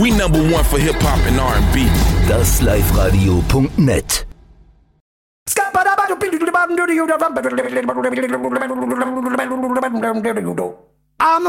We number one for hip-hop and R&B. Das Liveradio.net. I'm